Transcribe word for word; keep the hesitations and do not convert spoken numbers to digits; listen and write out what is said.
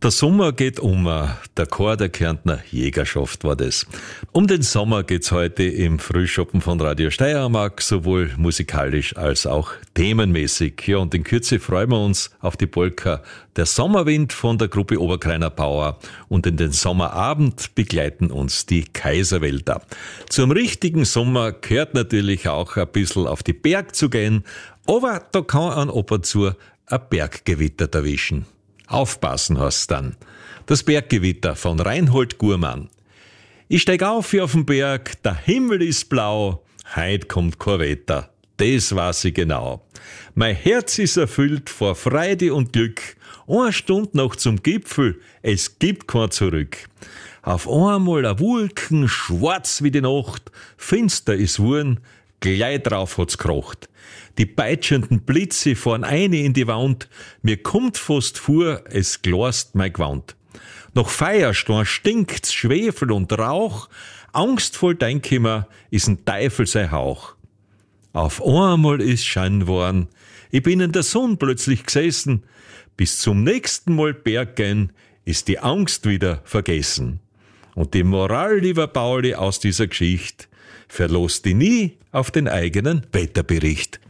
Der Sommer geht um, der Chor der Kärntner Jägerschaft war das. Um den Sommer geht's heute im Frühschoppen von Radio Steiermark, sowohl musikalisch als auch themenmäßig. Ja, und in Kürze freuen wir uns auf die Polka Der Sommerwind von der Gruppe Oberkreiner Bauer, und in den Sommerabend begleiten uns die Kaiserwälder. Zum richtigen Sommer gehört natürlich auch ein bisschen auf die Berg zu gehen, aber da kann an ab und zu ein Berggewitter erwischen. Aufpassen heißt's dann. Das Berggewitter von Reinhold Gurmann. Ich steig auf hier auf den Berg, der Himmel ist blau, heut kommt kein Wetter, das weiß ich genau. Mein Herz ist erfüllt vor Freude und Glück, eine Stunde noch zum Gipfel, es gibt kein Zurück. Auf einmal a Wolken, schwarz wie die Nacht, finster ist wurden, gleich drauf hat's krocht. Die peitschenden Blitze fahren eine in die Wand, mir kommt fast vor, es glast mein Gewand. Nach Feuerstein stinkt's Schwefel und Rauch, angstvoll denk ich mir, ist ein Teufel sein Hauch. Auf einmal ist schein worden, ich bin in der Sonne plötzlich gesessen, bis zum nächsten Mal berggehen, ist die Angst wieder vergessen. Und die Moral, lieber Pauli, aus dieser Geschichte, verlos die nie auf den eigenen Wetterbericht.